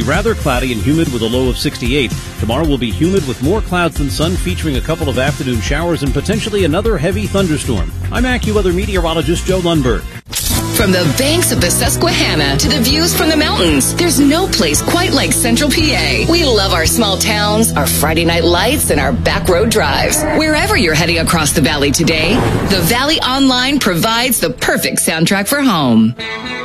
rather cloudy and humid with a low of 68. Tomorrow will be humid with more clouds than sun, featuring a couple of afternoon showers and potentially another heavy thunderstorm. I'm AccuWeather meteorologist Joe Lundberg. From the banks of the Susquehanna to the views from the mountains, there's no place quite like Central PA. We love our small towns, our Friday night lights, and our back road drives. Wherever you're heading across the valley today, the Valley Online provides the perfect soundtrack for home.